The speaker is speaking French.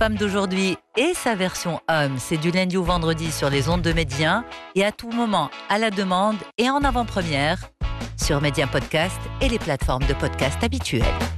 femme d'aujourd'hui et sa version homme, c'est du lundi au vendredi sur les ondes de Média et à tout moment à la demande et en avant-première sur Média Podcast et les plateformes de podcast habituelles.